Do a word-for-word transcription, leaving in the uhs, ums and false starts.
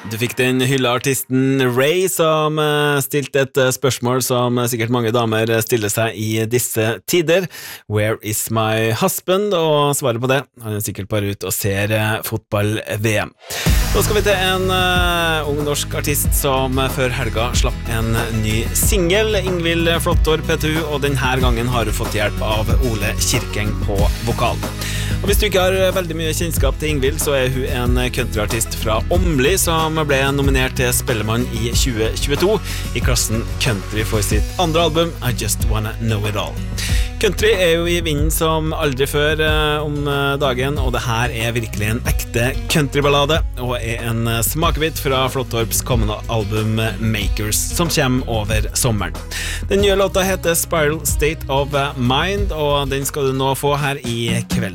Du fikk den hylla artisten Ray som uh, stilte et uh, spørsmål som uh, sikkert mange damer uh, stiller seg i disse tider. Where is my husband? Og svaret på det, han er sikkert bare ute og ser uh, fotball-V M. Nå skal vi til en uh, ung norsk artist som uh, før helga slapp en uh, ny single, Ingvild Flåttår P T U, og denne gangen har hun fått hjelp av Ole Kirkeng på vokal. Og hvis du ikke har veldig mye kjennskap til Ingvild, så er hun en countryartist fra Åmli som ble nominert til Spellemann i tjue tjueto i klassen Country for sitt andre album I Just Wanna Know It All. Country er jo i vinden som aldri før eh, om dagen, og det her er virkelig en ekte countryballade, og er en smakebit fra Flåttorps kommende album Makers, som kommer over sommeren. Den nye låta heter Spiral State of Mind, og den skal du nå få her i kveld.